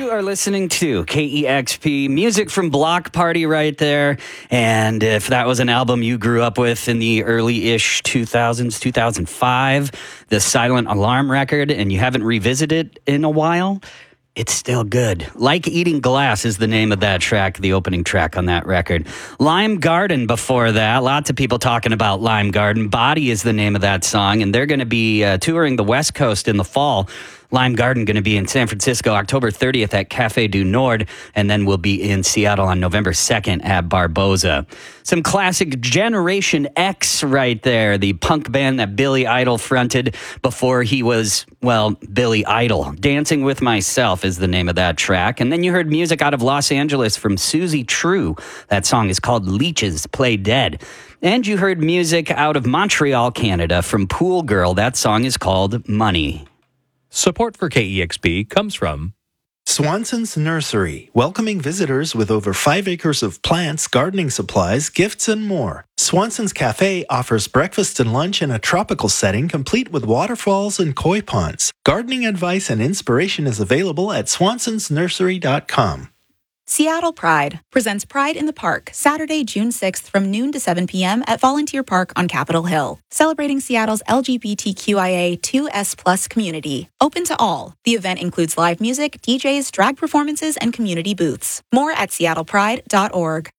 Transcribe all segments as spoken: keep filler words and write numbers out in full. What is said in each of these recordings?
You are listening to K E X P, music from Block Party right there. And if that was an album you grew up with in the early-ish two thousands, two thousand five, the Silent Alarm record, and you haven't revisited it in a while, it's still good. Like Eating Glass is the name of that track, the opening track on that record. Lime Garden before that. Lots of people talking about Lime Garden. Body is the name of that song, and they're going to be uh, touring the West Coast in the fall. Lime Garden going to be in San Francisco October thirtieth at Café du Nord, and then we'll be in Seattle on November second at Barboza. Some classic Generation X right there, the punk band that Billy Idol fronted before he was, well, Billy Idol. Dancing with Myself is the name of that track. And then you heard music out of Los Angeles from Susie True. That song is called Leeches Play Dead. And you heard music out of Montreal, Canada from Pool Girl. That song is called Money. Support for K E X P comes from Swanson's Nursery, welcoming visitors with over five acres of plants, gardening supplies, gifts, and more. Swanson's Cafe offers breakfast and lunch in a tropical setting complete with waterfalls and koi ponds. Gardening advice and inspiration is available at swansons nursery dot com. Seattle Pride presents Pride in the Park, Saturday, June sixth from noon to seven p.m. at Volunteer Park on Capitol Hill, celebrating Seattle's L G B T Q I A two S plus community. Open to all. The event includes live music, D Js, drag performances, and community booths. More at seattle pride dot org.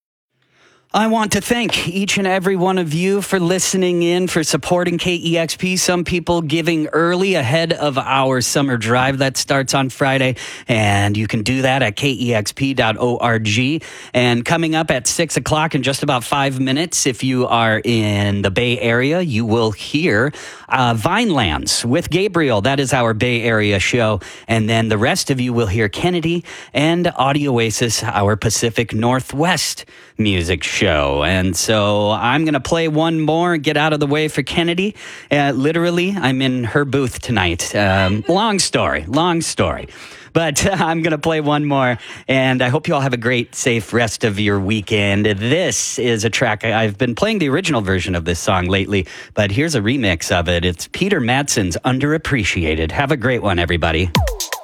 I want to thank each and every one of you for listening in, for supporting K E X P. Some people giving early ahead of our summer drive that starts on Friday, and you can do that at K E X P dot org. And coming up at six o'clock in just about five minutes, if you are in the Bay Area, you will hear uh, Vinelands with Gabriel. That is our Bay Area show. And then the rest of you will hear Kennedy and Audio Oasis, our Pacific Northwest music show. And so I'm going to play one more and get out of the way for Kennedy. Uh, literally, I'm in her booth tonight. Um, long story, long story. But uh, I'm going to play one more, and I hope you all have a great, safe rest of your weekend. This is a track. I've been playing the original version of this song lately, but here's a remix of it. It's Peter Madsen's Underappreciated. Have a great one, everybody.